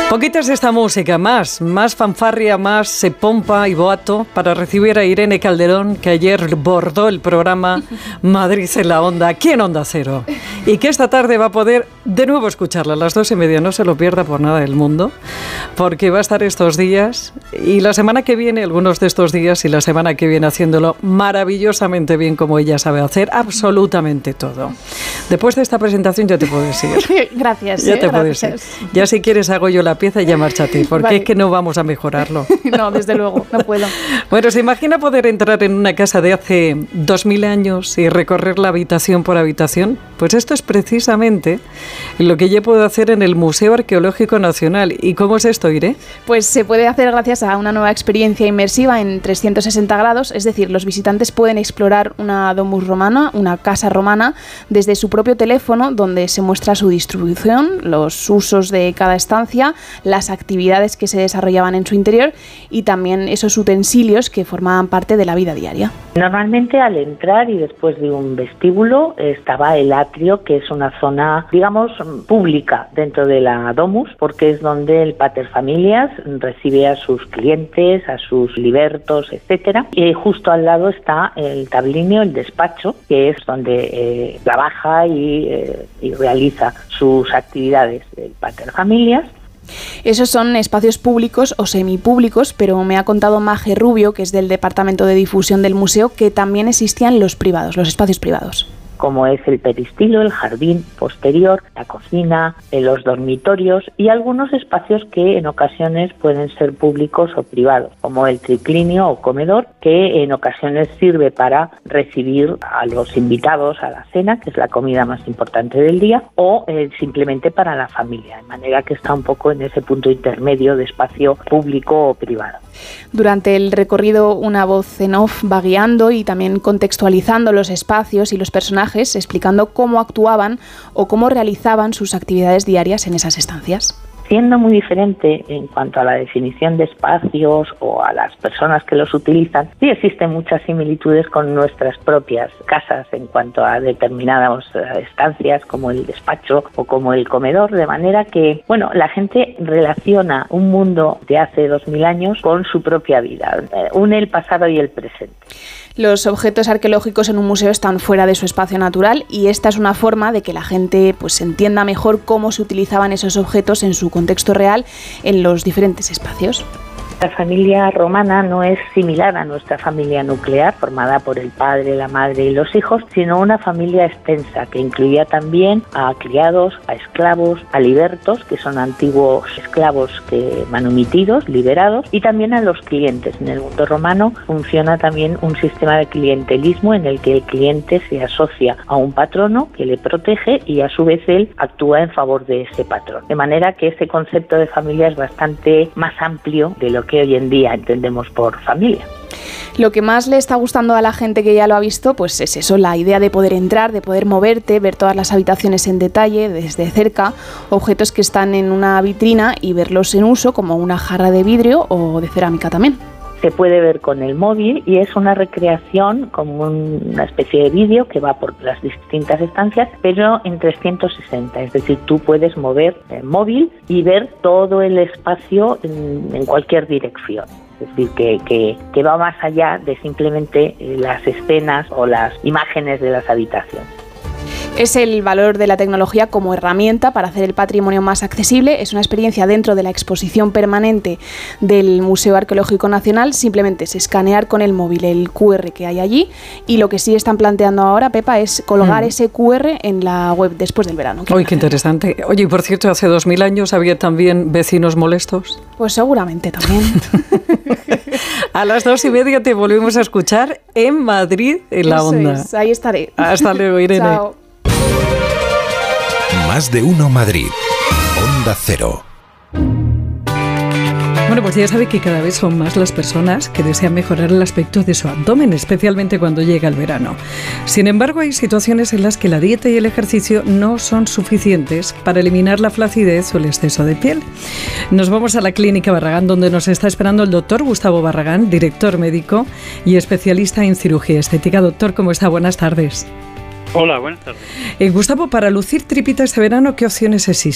Poquitas esta música, más fanfarria, más pompa y boato para recibir a Irene Calderón, que ayer bordó el programa Madrid en la Onda, aquí en Onda Cero, y que esta tarde va a poder de nuevo escucharla a las 2:30, no se lo pierda por nada del mundo, porque va a estar estos días y la semana que viene, algunos de estos días y la semana que viene haciéndolo maravillosamente bien, como ella sabe hacer absolutamente todo. Después de esta presentación ya te puedes ir. Gracias. Ya te puedes ir. Ya si quieres hago yo la pieza y ya márchate, porque vale. Es que no vamos a mejorarlo. No, desde luego, no puedo. Bueno, ¿se imagina poder entrar en una casa de hace 2000 años y recorrer la habitación por habitación? Pues esto es precisamente lo que yo puedo hacer en el Museo Arqueológico Nacional. ¿Y cómo es esto, Irene? Pues se puede hacer gracias a una nueva experiencia inmersiva en 360 grados, es decir, los visitantes pueden explorar una domus romana, una casa romana, desde su propio teléfono, donde se muestra su distribución, los usos de cada estancia, las actividades que se desarrollaban en su interior y también esos utensilios que formaban parte de la vida diaria. Normalmente al entrar y después de un vestíbulo estaba el atrio, que es una zona, digamos, pública dentro de la domus, porque es donde el paterfamilias recibe a sus clientes, a sus libertos, etcétera. Y justo al lado está el tablinio, el despacho, que es donde trabaja y realiza sus actividades el paterfamilias. Esos son espacios públicos o semipúblicos, pero me ha contado Maje Rubio, que es del Departamento de Difusión del Museo, que también existían los privados, los espacios privados, como es el peristilo, el jardín posterior, la cocina, los dormitorios y algunos espacios que en ocasiones pueden ser públicos o privados, como el triclinio o comedor, que en ocasiones sirve para recibir a los invitados a la cena, que es la comida más importante del día, o simplemente para la familia, de manera que está un poco en ese punto intermedio de espacio público o privado. Durante el recorrido, una voz en off va guiando y también contextualizando los espacios y los personajes, explicando cómo actuaban o cómo realizaban sus actividades diarias en esas estancias. Siendo muy diferente en cuanto a la definición de espacios o a las personas que los utilizan, sí existen muchas similitudes con nuestras propias casas en cuanto a determinadas estancias como el despacho o como el comedor, de manera que, bueno, la gente relaciona un mundo de hace 2000 años con su propia vida, une el pasado y el presente. Los objetos arqueológicos en un museo están fuera de su espacio natural y esta es una forma de que la gente pues entienda mejor cómo se utilizaban esos objetos en su contexto real en los diferentes espacios. La familia romana no es similar a nuestra familia nuclear, formada por el padre, la madre y los hijos, sino una familia extensa que incluía también a criados, a esclavos, a libertos, que son antiguos esclavos manumitidos, liberados, y también a los clientes. En el mundo romano funciona también un sistema de clientelismo en el que el cliente se asocia a un patrono que le protege y a su vez él actúa en favor de ese patrón. De manera que ese concepto de familia es bastante más amplio de lo que hoy en día entendemos por familia. Lo que más le está gustando a la gente que ya lo ha visto, pues es eso, la idea de poder entrar, de poder moverte, ver todas las habitaciones en detalle, desde cerca, objetos que están en una vitrina y verlos en uso, como una jarra de vidrio o de cerámica también. Se puede ver con el móvil y es una recreación como una especie de vídeo que va por las distintas estancias, pero en 360, es decir, tú puedes mover el móvil y ver todo el espacio en cualquier dirección. Es decir, que va más allá de simplemente las escenas o las imágenes de las habitaciones. Es el valor de la tecnología como herramienta para hacer el patrimonio más accesible. Es una experiencia dentro de la exposición permanente del Museo Arqueológico Nacional. Simplemente es escanear con el móvil el QR que hay allí y lo que sí están planteando ahora, Pepa, es colgar ese QR en la web después del verano. ¡Uy, qué interesante! Oye, y por cierto, hace 2000 años había también vecinos molestos. Pues seguramente también. A las 2:30 te volvemos a escuchar en Madrid, en la Onda. Ahí estaré. Hasta luego, Irene. Chao. Más de uno Madrid. Onda Cero. Bueno, pues ya sabe que cada vez son más las personas que desean mejorar el aspecto de su abdomen, especialmente cuando llega el verano. Sin embargo, hay situaciones en las que la dieta y el ejercicio no son suficientes para eliminar la flacidez o el exceso de piel. Nos vamos a la Clínica Barragán, donde nos está esperando el doctor Gustavo Barragán, director médico y especialista en cirugía estética. Doctor, ¿cómo está? Buenas tardes. Hola, buenas tardes. Gustavo, para lucir tripita este verano, ¿qué opciones existen?